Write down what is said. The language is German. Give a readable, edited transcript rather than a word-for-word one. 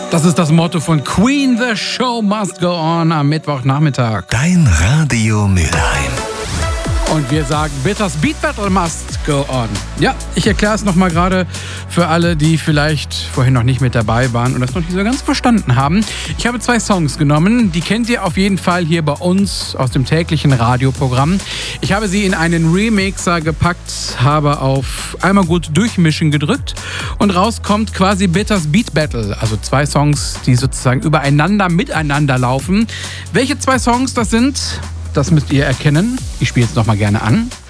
Das ist das Motto von Queen, The Show Must Go On am Mittwochnachmittag. Dein Radio Mülheim. Und wir sagen, Bitters Beat Battle must go on. Ja, ich erkläre es nochmal gerade für alle, die vielleicht vorhin noch nicht mit dabei waren und das noch nicht so ganz verstanden haben. Ich habe 2 Songs genommen, die kennt ihr auf jeden Fall hier bei uns aus dem täglichen Radioprogramm. Ich habe sie in einen Remixer gepackt, habe auf einmal gut durchmischen gedrückt und raus kommt quasi Bitters Beat Battle. Also 2 Songs, die sozusagen übereinander, miteinander laufen. Welche 2 Songs das sind? Das müsst ihr erkennen. Ich spiele es nochmal gerne an.